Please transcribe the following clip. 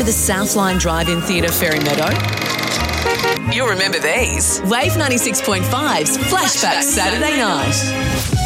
the Southline Drive-In Theatre, Ferry Meadow? You'll remember these. Wave 96.5's Flashback Saturday Night.